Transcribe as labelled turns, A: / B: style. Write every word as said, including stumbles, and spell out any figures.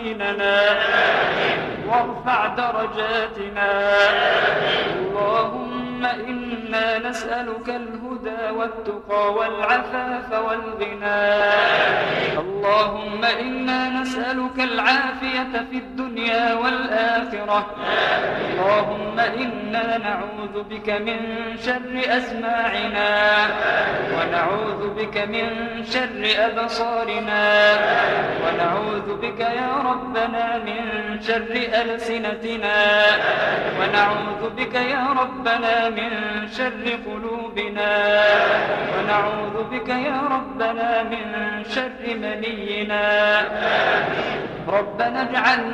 A: ديننا وارفع درجاتنا. اللهم إنا نسألك الهدى والتقى والعفاف والغنى. اللهم إنا نسألك العافية في الدنيا والآخرة. اللهم إنا نعوذ بك من شر أسماعنا ونعوذ بك من شر أبصارنا ونعوذ بك يا ربنا من شر ألسنتنا ونعوذ بك يا ربنا من شر قلوبنا ونعوذ بك يا ربنا من شر منينا. ربنا اجعل